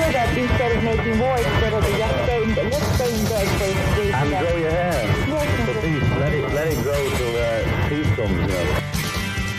that instead of making more, instead of just staying dead, let's stay in bed for a few days. And grow your hair. Yes, For peace. Let it grow till peace comes, you know.